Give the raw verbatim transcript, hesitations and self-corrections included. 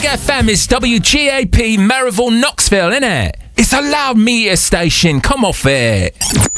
F M is W G A P Maryville, Knoxville, innit? It's a loud media station. Come off it.